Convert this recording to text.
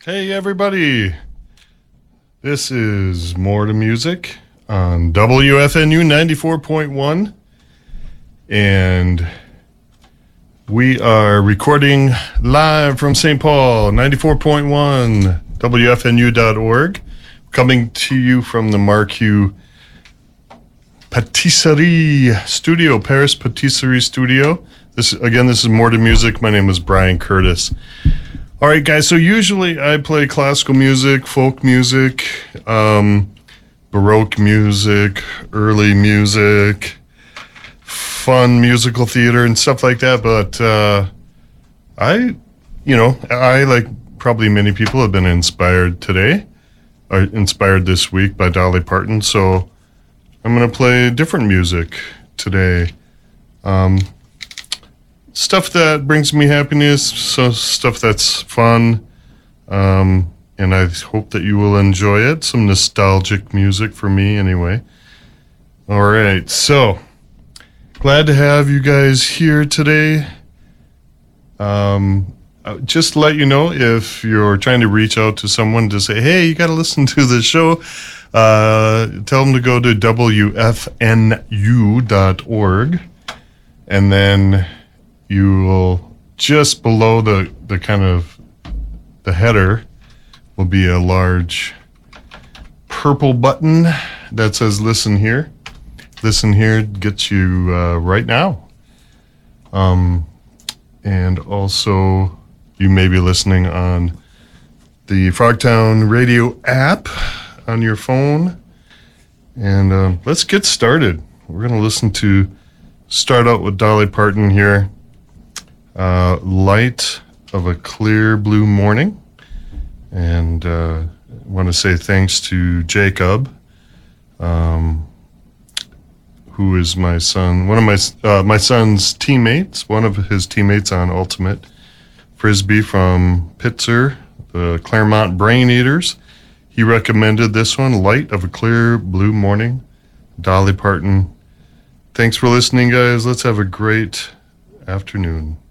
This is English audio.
Hey everybody, this is More to Music on WFNU 94.1, and we are recording live from St. Paul, 94.1, WFNU.org, coming to you from the Marquee Patisserie Studio, Paris Patisserie Studio. This is More to Music. My name is Brian Curtis. All right, guys, so usually I play classical music, folk music, Baroque music, early music, fun musical theater and stuff like that, but I, like probably many people, have been inspired this week by Dolly Parton, so I'm going to play different music today. Stuff that brings me happiness, so stuff that's fun, and I hope that you will enjoy it. Some nostalgic music for me, anyway. All right, so glad to have you guys here today. Just to let you know, if you're trying to reach out to someone to say, hey, you got to listen to the show, tell them to go to WFNU.org, and then you will, just below the kind of the header will be a large purple button that says listen here. Listen here gets you right now. And also you may be listening on the Frogtown Radio app on your phone. And let's get started. We're going to start out with Dolly Parton here. Light of a Clear Blue Morning, and I want to say thanks to Jacob, who is my son, one of my son's teammates, one of his teammates on Ultimate Frisbee from Pitzer, the Claremont Brain Eaters. He recommended this one, Light of a Clear Blue Morning, Dolly Parton. Thanks for listening, guys. Let's have a great afternoon.